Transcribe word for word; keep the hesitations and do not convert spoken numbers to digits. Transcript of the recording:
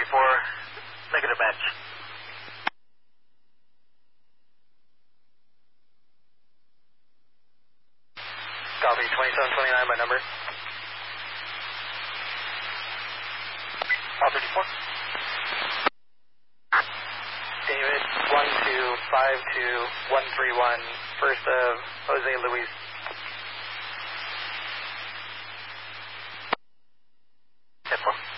four, negative match. Copy, twenty-seven twenty-nine by number. All fifty-four. David, one two five two one three one, first of Jose Luis. ten four.